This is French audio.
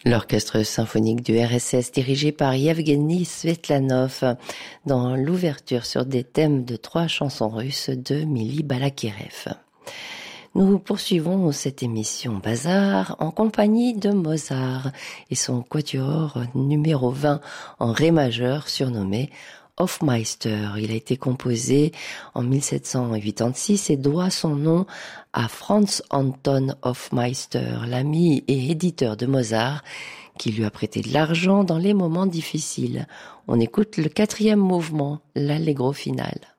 L'orchestre symphonique du RSS dirigé par Yevgeny Svetlanov dans l'ouverture sur des thèmes de 3 chansons russes de Mili Balakirev. Nous poursuivons cette émission Bazar en compagnie de Mozart et son quatuor numéro 20 en ré majeur surnommé Hofmeister. Il a été composé en 1786 et doit son nom à Franz Anton Hofmeister, l'ami et éditeur de Mozart, qui lui a prêté de l'argent dans les moments difficiles. On écoute le 4e mouvement, l'allegro final.